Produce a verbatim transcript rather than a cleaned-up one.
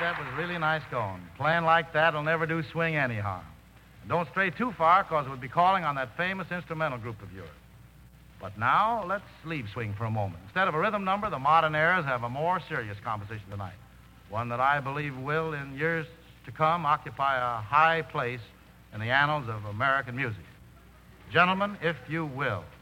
that was really nice going. Playing like that'll never do swing any harm. And don't stray too far, because it would be calling on that famous instrumental group of yours. But now, let's leave swing for a moment. Instead of a rhythm number, the modern eras have a more serious composition tonight. One that I believe will, in years to come, occupy a high place in the annals of American music. Gentlemen, if you will.